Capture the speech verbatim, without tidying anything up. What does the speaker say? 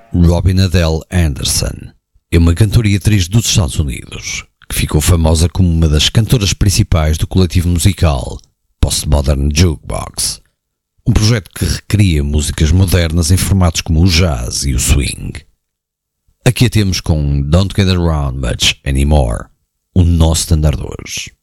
Robin Adele Anderson é uma cantora e atriz dos Estados Unidos que ficou famosa como uma das cantoras principais do coletivo musical Postmodern Jukebox, um projeto que recria músicas modernas em formatos como o jazz e o swing. Aqui a temos com Don't Get Around Much Anymore, o nosso standard hoje.